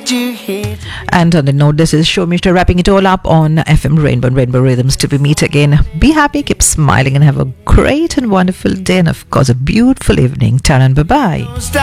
And on the note, this is Show Mishta wrapping it all up on FM Rainbow and Rainbow Rhythms. Till we meet again, be happy, keep smiling, and have a great and wonderful day, and of course a beautiful evening. Ta-ra and bye-bye.